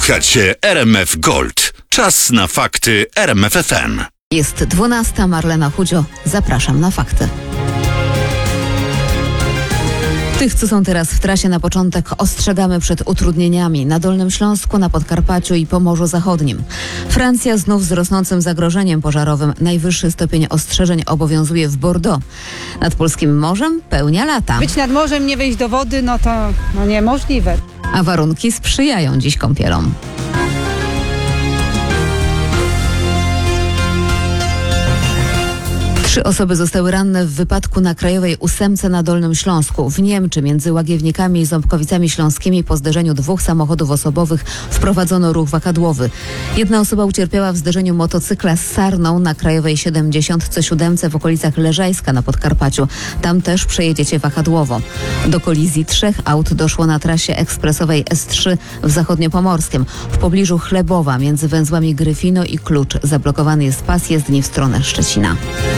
Słuchacie RMF Gold. Czas na fakty RMF FM. Jest 12. Marlena Chudzio. Zapraszam na fakty. Tych, co są teraz w trasie, na początek ostrzegamy przed utrudnieniami na Dolnym Śląsku, na Podkarpaciu i Pomorzu Zachodnim. Francja znów z rosnącym zagrożeniem pożarowym. Najwyższy stopień ostrzeżeń obowiązuje w Bordeaux. Nad polskim morzem pełnia lata. Być nad morzem, nie wejść do wody, to niemożliwe. A warunki sprzyjają dziś kąpielom. Trzy osoby zostały ranne w wypadku na Krajowej 8 na Dolnym Śląsku. W Niemczy między Łagiewnikami i Ząbkowicami Śląskimi po zderzeniu dwóch samochodów osobowych wprowadzono ruch wahadłowy. Jedna osoba ucierpiała w zderzeniu motocykla z sarną na Krajowej 77 w okolicach Leżajska na Podkarpaciu. Tam też przejedziecie wahadłowo. Do kolizji 3 aut doszło na trasie ekspresowej S3 w Zachodniopomorskiem. W pobliżu Chlebowa między węzłami Gryfino i Klucz zablokowany jest pas jezdni w stronę Szczecina.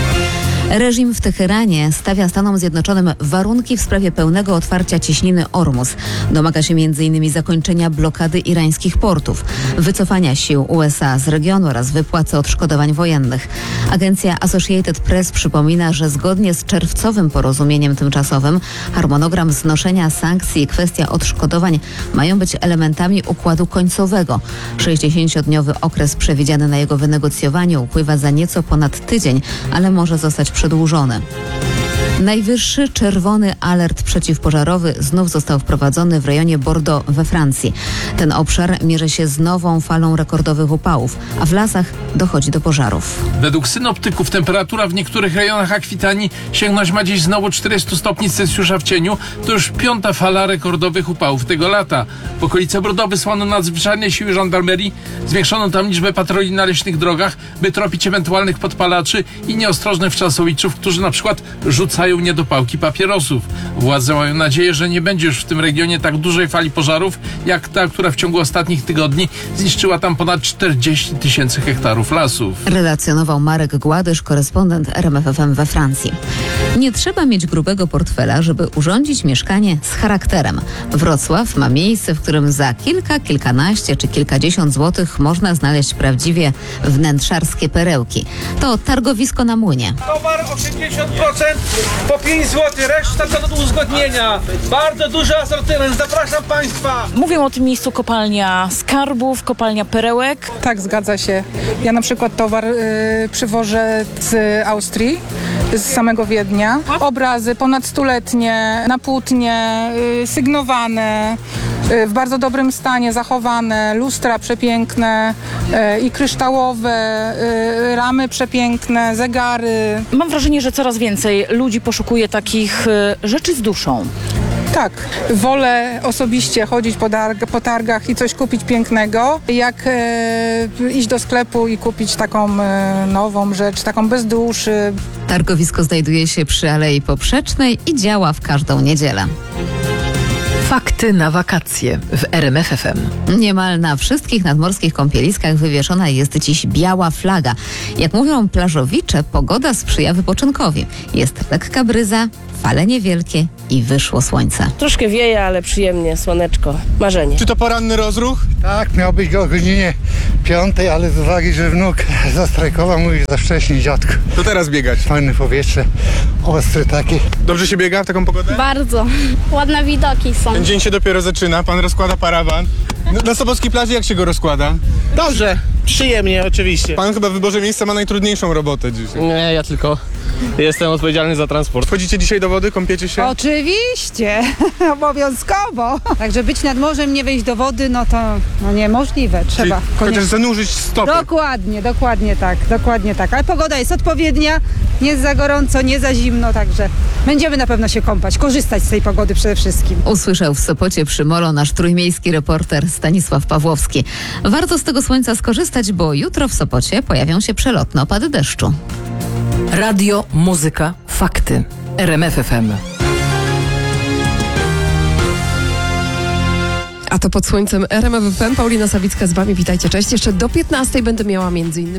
Reżim w Teheranie stawia Stanom Zjednoczonym warunki w sprawie pełnego otwarcia cieśniny Ormus. Domaga się m.in. zakończenia blokady irańskich portów, wycofania sił USA z regionu oraz wypłaty odszkodowań wojennych. Agencja Associated Press przypomina, że zgodnie z czerwcowym porozumieniem tymczasowym harmonogram znoszenia sankcji i kwestia odszkodowań mają być elementami układu końcowego. 60-dniowy okres przewidziany na jego wynegocjowanie upływa za nieco ponad tydzień, ale może zostać przedłużone. Najwyższy czerwony alert przeciwpożarowy znów został wprowadzony w rejonie Bordeaux we Francji. Ten obszar mierzy się z nową falą rekordowych upałów, a w lasach dochodzi do pożarów. Według synoptyków temperatura w niektórych rejonach Akwitanii sięgnąć ma dziś znowu 40 stopni Celsjusza w cieniu. To już 5. fala rekordowych upałów tego lata. W okolice Bordeaux wysłano nadzwyczajne siły żandarmerii. Zwiększono tam liczbę patroli na leśnych drogach, by tropić ewentualnych podpalaczy i nieostrożnych wczasowiczów, którzy na przykład rzucają niedopałki papierosów. Władze mają nadzieję, że nie będzie już w tym regionie tak dużej fali pożarów, jak ta, która w ciągu ostatnich tygodni zniszczyła tam ponad 40 000 hektarów lasów. Relacjonował Marek Gładysz, korespondent RMF FM we Francji. Nie trzeba mieć grubego portfela, żeby urządzić mieszkanie z charakterem. Wrocław ma miejsce, w którym za kilkanaście czy kilkadziesiąt złotych można znaleźć prawdziwie wnętrzarskie perełki. To targowisko na Młynie. Towar 80%, po 5 zł, reszta to do uzgodnienia. Bardzo duży asortyment, zapraszam Państwa. Mówią o tym miejscu kopalnia skarbów, kopalnia perełek. Tak, zgadza się. Ja na przykład towar przywożę z Austrii, z samego Wiednia. Obrazy ponad 100-letnie, na płótnie, sygnowane, w bardzo dobrym stanie, zachowane, lustra przepiękne i kryształowe, ramy przepiękne, zegary. Mam wrażenie, że coraz więcej ludzi poszukuje takich rzeczy z duszą. Tak, wolę osobiście chodzić po targach i coś kupić pięknego, jak iść do sklepu i kupić taką nową rzecz, taką bez duszy. Targowisko znajduje się przy Alei Poprzecznej i działa w każdą niedzielę. Fakty na wakacje w RMF FM. Niemal na wszystkich nadmorskich kąpieliskach wywieszona jest dziś biała flaga. Jak mówią plażowicze, pogoda sprzyja wypoczynkowi. Jest lekka bryza, fale niewielkie i wyszło słońce. Troszkę wieje, ale przyjemnie, słoneczko, marzenie. Czy to poranny rozruch? Tak, miał być go o godzinie 5, ale z uwagi, że wnuk zastrajkował, mówi za wcześnie, dziadku. To teraz biegać. Fajne powietrze, ostre takie. Dobrze się biega w taką pogodę? Bardzo. Ładne widoki są. Ten dzień się dopiero zaczyna, pan rozkłada parawan. Na Sobockiej plaży jak się go rozkłada? Dobrze, przyjemnie oczywiście. Pan chyba w wyborze miejsca ma najtrudniejszą robotę dzisiaj. Nie, ja tylko jestem odpowiedzialny za transport. Wchodzicie dzisiaj do wody, kąpiecie się? Oczywiście, obowiązkowo. Także być nad morzem, nie wejść do wody, to niemożliwe. Trzeba. Chociaż zanurzyć stopę. Dokładnie tak. Ale pogoda jest odpowiednia, nie jest za gorąco, nie za zimno, także będziemy na pewno się kąpać, korzystać z tej pogody przede wszystkim. Usłyszał w Sopocie przy Molo nasz trójmiejski reporter Stanisław Pawłowski. Warto z tego słońca skorzystać, bo jutro w Sopocie pojawią się przelotne opady deszczu. Radio, muzyka, fakty. RMF FM. A to pod słońcem RMF FM. Paulina Sawicka z Wami. Witajcie, cześć. Jeszcze do 15 będę miała między innymi